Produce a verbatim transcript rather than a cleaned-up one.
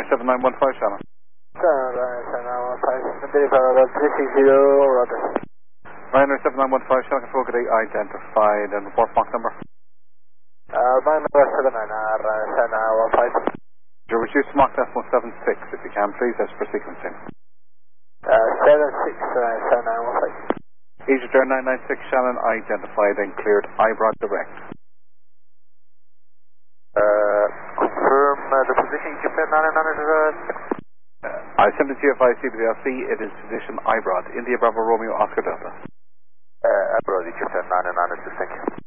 seven nine one five, Shannon. seven nine one five, deliver three six zero, roger. Ryanair seven nine one five, Shannon Control, good day, identified, and report Mach number. Uh, Ryanair seven nine, Ryanair seven nine one five. You reduce Mach decimal seven six, if you can, please, as per sequencing. Uh, seven six, Ryanair seven nine one five. Egypt Air nine nine six, Shannon, identified and cleared, I B R O D direct. Uh, confirm uh, the position, Egypt Air nine nine six. Uh, I sent it to you via C W L C, it is position I B R O D, India Bravo Romeo Oscar Delta. Uh, I B R O D, Egypt Air nine nine six, thank you.